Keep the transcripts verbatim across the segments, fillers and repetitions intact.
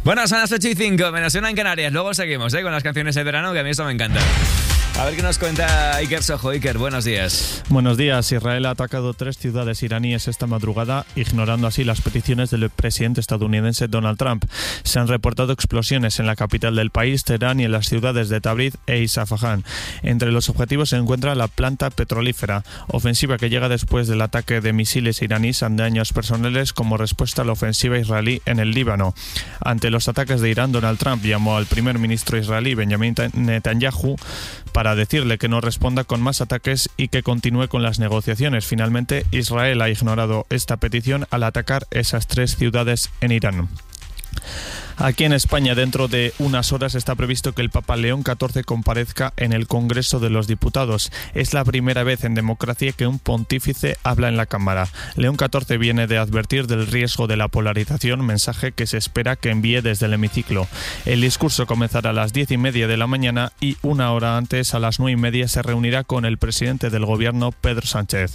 Bueno, son las ocho y cinco, menos una en Canarias. Luego seguimos ¿eh? con las canciones de verano, que a mí eso me encanta. A ver qué nos cuenta Iker Sojo. Iker, buenos días. Buenos días. Israel ha atacado tres ciudades iraníes esta madrugada, ignorando así las peticiones del presidente estadounidense Donald Trump. Se han reportado explosiones en la capital del país, Teherán, y en las ciudades de Tabriz e Isfahan. Entre los objetivos se encuentra la planta petrolífera, ofensiva que llega después del ataque de misiles iraníes en daños personales como respuesta a la ofensiva israelí en el Líbano. Ante los ataques de Irán, Donald Trump llamó al primer ministro israelí Benjamin Netanyahu para decirle que no responda con más ataques y que continúe con las negociaciones. Finalmente, Israel ha ignorado esta petición al atacar esas tres ciudades en Irán. Aquí en España, dentro de unas horas, está previsto que el Papa León catorce comparezca en el Congreso de los Diputados. Es la primera vez en democracia que un pontífice habla en la Cámara. León catorce viene de advertir del riesgo de la polarización, mensaje que se espera que envíe desde el hemiciclo. El discurso comenzará a las diez y media de la mañana y una hora antes, a las nueve y media, se reunirá con el presidente del Gobierno, Pedro Sánchez.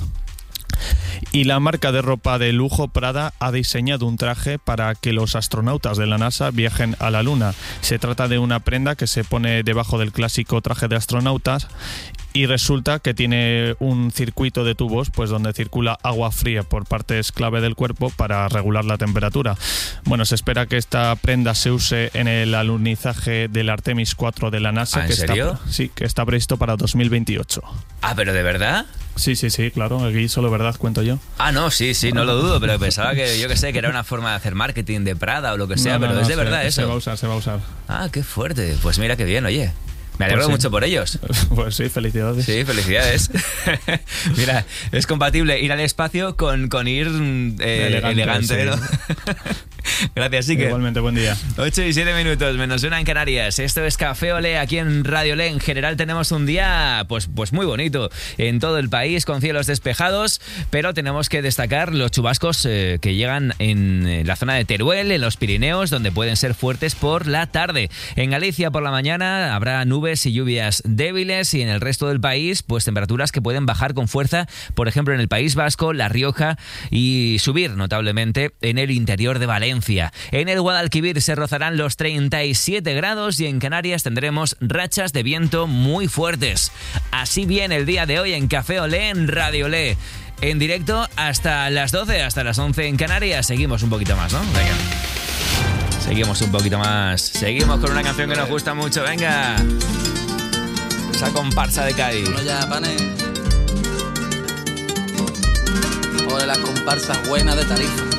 Y la marca de ropa de lujo Prada ha diseñado un traje para que los astronautas de la NASA viajen a la Luna. Se trata de una prenda que se pone debajo del clásico traje de astronautas y resulta que tiene un circuito de tubos pues donde circula agua fría por partes clave del cuerpo para regular la temperatura. Bueno, se espera que esta prenda se use en el alunizaje del Artemis cuatro de la NASA. ¿Ah, en que serio? Está, sí, que está previsto para dos mil veintiocho. Ah, ¿pero de verdad? Sí, sí, sí, claro, aquí solo verdad cuento yo. Ah, no, sí, sí, no lo dudo, pero pensaba que, yo que sé, que era una forma de hacer marketing de Prada o lo que sea, No, no, pero no, es de se, verdad eso. Se va a usar, se va a usar. Ah, qué fuerte. Pues mira qué bien, oye. Me alegro Pues sí. mucho por ellos. Pues sí, felicidades. Sí, felicidades. Mira, es compatible ir al espacio con, con ir eh, elegante, elegante, ¿no? Sí. Gracias, Iker. Igualmente, buen día. ocho y siete minutos, menos una en Canarias. Esto es Café Olé aquí en Radio Olé. En general tenemos un día pues, pues muy bonito en todo el país, con cielos despejados, pero tenemos que destacar los chubascos eh, que llegan en la zona de Teruel, en los Pirineos, donde pueden ser fuertes por la tarde. En Galicia por la mañana habrá nubes y lluvias débiles, y en el resto del país pues temperaturas que pueden bajar con fuerza, por ejemplo en el País Vasco, La Rioja, y subir notablemente en el interior de Valencia. En el Guadalquivir se rozarán los treinta y siete grados y en Canarias tendremos rachas de viento muy fuertes. Así viene el día de hoy en Café Olé en Radio Olé. En directo hasta las doce, hasta las once en Canarias. Seguimos un poquito más, ¿no? Venga. Seguimos un poquito más. Seguimos con una canción que nos gusta mucho. Venga. Esa comparsa de Cádiz. Bueno ya, pane. Ahora las comparsas buenas de Tarifa.